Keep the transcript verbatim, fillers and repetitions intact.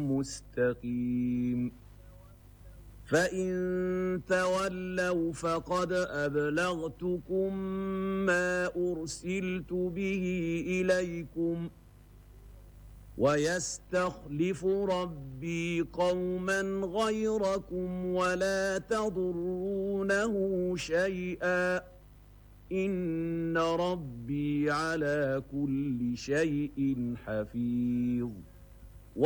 مستقيم فإن تولوا فقد أبلغتكم ما أرسلت به إليكم ويستخلف ربي قوما غيركم ولا تضرونه شيئا إن ربي على كل شيء حفيظ